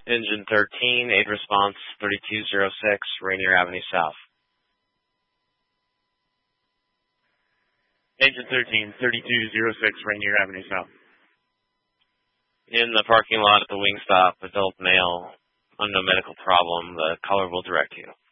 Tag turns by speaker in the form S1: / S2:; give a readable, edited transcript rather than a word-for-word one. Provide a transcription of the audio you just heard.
S1: Engine 13, aid response 3206, Rainier Avenue South.
S2: Engine 13, 3206, Rainier Avenue South.
S1: In the parking lot at the Wingstop, adult male, unknown medical problem. The caller will direct you.